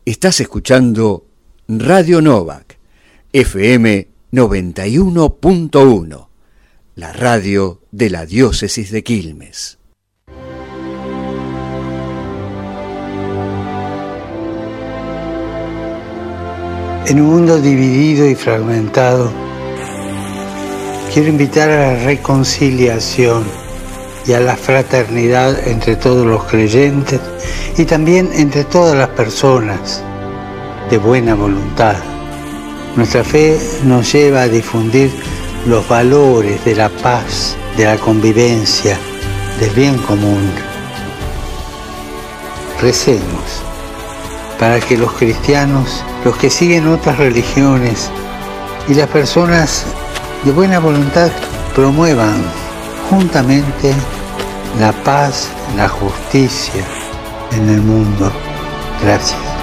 Estás escuchando Radio Novak, FM 91.1, la radio de la diócesis de Quilmes. En un mundo dividido y fragmentado, quiero invitar a la reconciliación y a la fraternidad entre todos los creyentes y también entre todas las personas de buena voluntad. Nuestra fe nos lleva a difundir los valores de la paz, de la convivencia, del bien común. Recemos para que los cristianos, los que siguen otras religiones y las personas de buena voluntad promuevan juntamente la paz, la justicia en el mundo. Gracias.